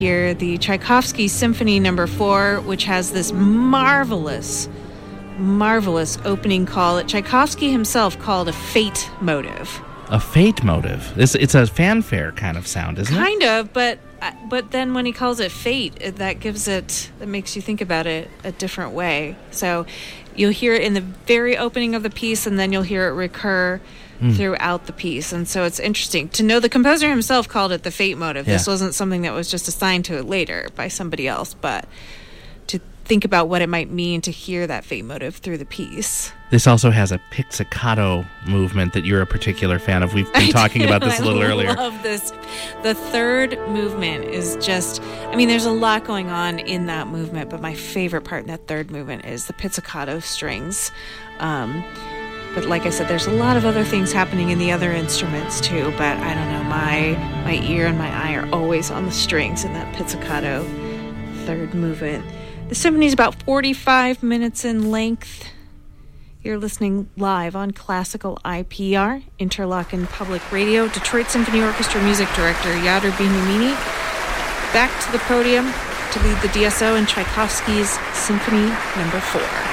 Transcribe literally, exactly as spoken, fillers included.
Here, the Tchaikovsky Symphony Number Four, which has this marvelous, marvelous opening call that Tchaikovsky himself called a fate motive. A fate motive. It's, it's a fanfare kind of sound, isn't kind it? Kind of, but but then when he calls it fate, it, that gives it, that makes you think about it a different way. So you'll hear it in the very opening of the piece, and then you'll hear it recur Mm. throughout the piece. And so it's interesting to know the composer himself called it the fate motive. Yeah. This wasn't something that was just assigned to it later by somebody else, but to think about what it might mean to hear that fate motive through the piece. This also has a pizzicato movement that you're a particular fan of. We've been talking about this a little I earlier. I love this. The third movement is just, I mean, there's a lot going on in that movement, but my favorite part in that third movement is the pizzicato strings. Um, But like I said, there's a lot of other things happening in the other instruments too. But I don't know, my my ear and my eye are always on the strings in that pizzicato third movement. The symphony is about forty-five minutes in length. You're listening live on Classical I P R, Interlochen Public Radio. Detroit Symphony Orchestra Music Director Yadar Benyamini back to the podium to lead the D S O in Tchaikovsky's Symphony Number Four.